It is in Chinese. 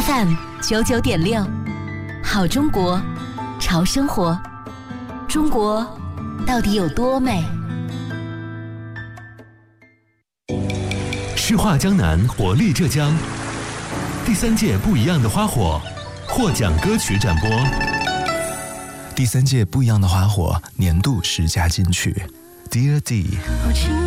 FM99.6，好中国，潮生活。中国到底有多美？ 诗画江南，活力浙江。第3届不一样的花火获奖歌曲展播。 第3届不一样的花火年度10佳金曲 Dear D。